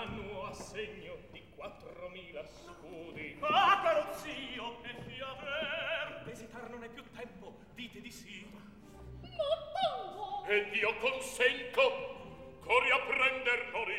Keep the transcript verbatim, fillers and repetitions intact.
annuo assegno di quattromila scudi. Ah, caro zio, e fiaver! D'esitar non è più tempo, dite di sì. Ma tanto! Ed io consento, corri a prender Nori.